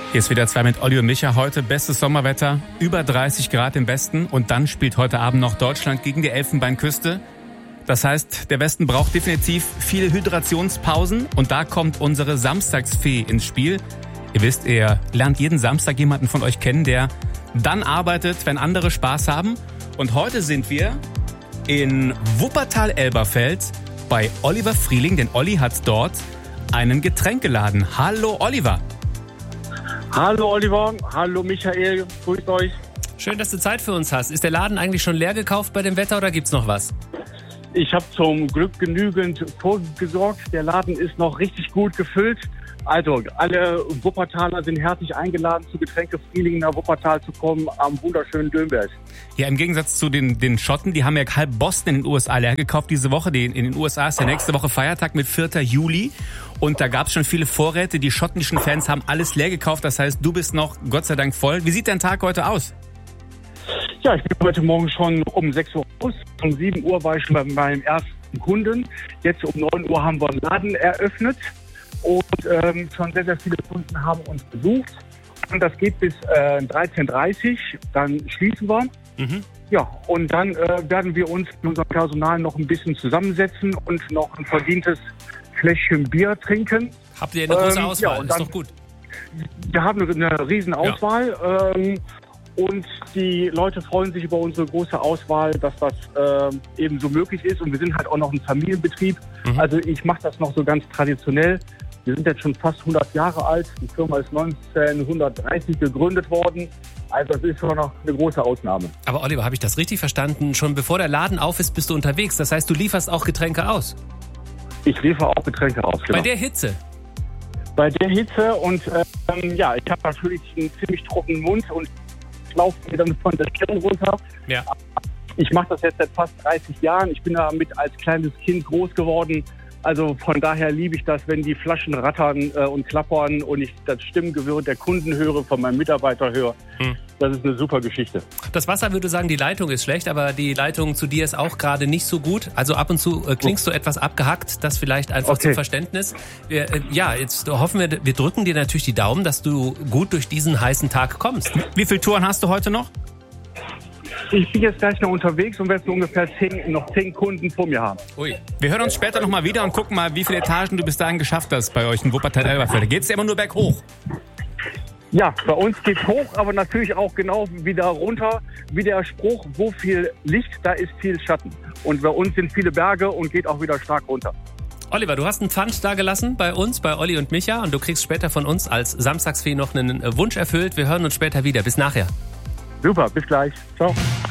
Hier ist wieder 2 mit Olli und Micha. Heute bestes Sommerwetter, über 30 Grad im Westen. Und dann spielt heute Abend noch Deutschland gegen die Elfenbeinküste. Das heißt, der Westen braucht definitiv viele Hydrationspausen. Und da kommt unsere Samstagsfee ins Spiel. Ihr wisst, ihr lernt jeden Samstag jemanden von euch kennen, der dann arbeitet, wenn andere Spaß haben. Und heute sind wir in Wuppertal-Elberfeld bei Oliver Frieling, denn Olli hat dort einen Getränkeladen. Hallo Oliver. Hallo Oliver, hallo Michael, grüßt euch. Schön, dass du Zeit für uns hast. Ist der Laden eigentlich schon leer gekauft bei dem Wetter oder gibt's noch was? Ich habe zum Glück genügend vorgesorgt. Der Laden ist noch richtig gut gefüllt. Also alle Wuppertaler sind herzlich eingeladen, zu Getränke Frieling nach Wuppertal zu kommen, am wunderschönen Dönberg. Ja, im Gegensatz zu den Schotten, die haben ja halb Boston in den USA leer gekauft diese Woche. In den USA ist ja nächste Woche Feiertag mit 4. Juli. Und da gab es schon viele Vorräte. Die schottischen Fans haben alles leer gekauft. Das heißt, du bist noch Gott sei Dank voll. Wie sieht dein Tag heute aus? Ja, ich bin heute Morgen schon um 6 Uhr raus. Um 7 Uhr war ich schon bei meinem ersten Kunden. Jetzt um 9 Uhr haben wir den Laden eröffnet. Und schon sehr, sehr viele Kunden haben uns besucht. Und das geht bis 13:30 Uhr. Dann schließen wir. Mhm. Ja, und dann werden wir uns mit unserem Personal noch ein bisschen zusammensetzen und noch ein verdientes Fläschchen Bier trinken. Habt ihr eine große Auswahl? Ja, ist doch gut. Wir haben eine riesen Auswahl. Ja. Und die Leute freuen sich über unsere große Auswahl, dass das eben so möglich ist. Und wir sind halt auch noch ein Familienbetrieb. Mhm. Also ich mache das noch so ganz traditionell. Wir sind jetzt schon fast 100 Jahre alt. Die Firma ist 1930 gegründet worden. Also es ist schon noch eine große Ausnahme. Aber Oliver, habe ich das richtig verstanden? Schon bevor der Laden auf ist, bist du unterwegs. Das heißt, du lieferst auch Getränke aus? Ich liefere auch Getränke aus, genau. Bei der Hitze? Bei der Hitze und ja, ich habe natürlich einen ziemlich trockenen Mund und ich laufe mir dann von der Stirn runter. Ja. Ich mache das jetzt seit fast 30 Jahren. Ich bin damit als kleines Kind groß geworden. Also von daher liebe ich das, wenn die Flaschen rattern und klappern und ich das Stimmengewirr der Kunden höre, von meinem Mitarbeiter höre. Das ist eine super Geschichte. Das Wasser, würde sagen, die Leitung ist schlecht, aber die Leitung zu dir ist auch gerade nicht so gut. Also ab und zu klingst du etwas abgehackt, das vielleicht einfach zum Verständnis. Jetzt hoffen wir drücken dir natürlich die Daumen, dass du gut durch diesen heißen Tag kommst. Wie viele Touren hast du heute noch? Ich bin jetzt gleich noch unterwegs und werde so ungefähr 10 Kunden vor mir haben. Ui. Wir hören uns später nochmal wieder und gucken mal, wie viele Etagen du bis dahin geschafft hast bei euch in Wuppertal-Elberfeld. Geht es immer nur berghoch? Ja, bei uns geht's hoch, aber natürlich auch genau wieder runter. Wie der Spruch, wo viel Licht, da ist viel Schatten. Und bei uns sind viele Berge und geht auch wieder stark runter. Oliver, du hast einen Pfand da gelassen bei uns, bei Olli und Micha. Und du kriegst später von uns als Samstagsfee noch einen Wunsch erfüllt. Wir hören uns später wieder. Bis nachher. Super, bis gleich. Ciao.